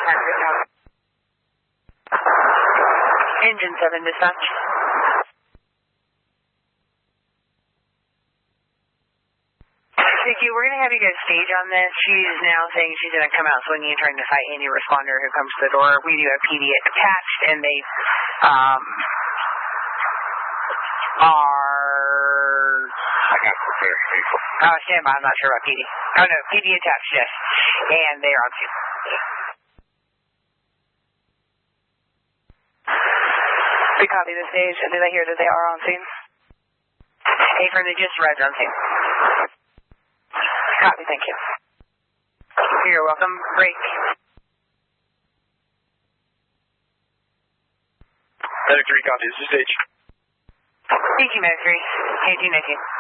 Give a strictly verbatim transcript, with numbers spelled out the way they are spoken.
Engine seven dispatch. Vicky, we're going to have you guys stage on this. She's now saying she's going to come out swinging and trying to fight any responder who comes to the door. We do have P D attached, and they um, are... I got clear. Oh, stand by. I'm not sure about P D. Oh, no, P D attached, yes. And they are on scene. We copy the stage. Did I hear that they are on scene? Apron, they just arrived on scene. Copy, thank you. You're welcome. Break. Medic three, copy. This is stage. Thank you, Medic three. eighteen nineteen.